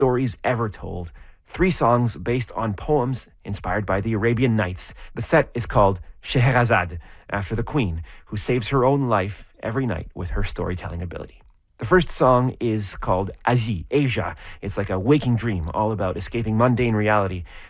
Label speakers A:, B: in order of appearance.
A: stories ever told. 3 songs based on poems inspired by the Arabian Nights. The set is called Scheherazade, after the queen, who saves her own life every night with her storytelling ability. The first song is called Asie, Asia. It's like a waking dream, all about escaping mundane reality